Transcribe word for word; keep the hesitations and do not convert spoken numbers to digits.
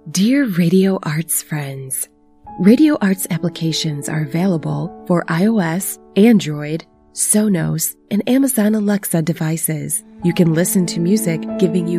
Dear Radio Arts friends, Radio Arts applications are available for iOS, Android, Sonos, and Amazon Alexa devices. You can listen to music giving you